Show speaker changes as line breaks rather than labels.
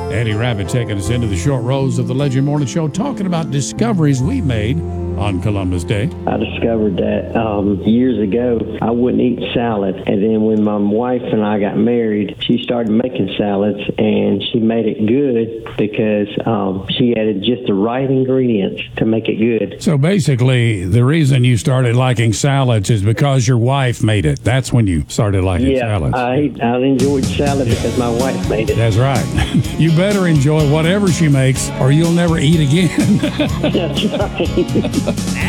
Eddie Rabbit taking us into the short rows of the Legend Morning Show, talking about discoveries we made on Columbus Day.
I discovered that years ago I wouldn't eat salad, and then when my wife and I got married, she started making salads, and she made it good because she added just the right ingredients to make it good.
So basically, the reason you started liking salads is because your wife made it. That's when you started liking salads.
I enjoyed salad because my wife made it.
That's right. You better enjoy whatever she makes, or you'll never eat again.
That's right.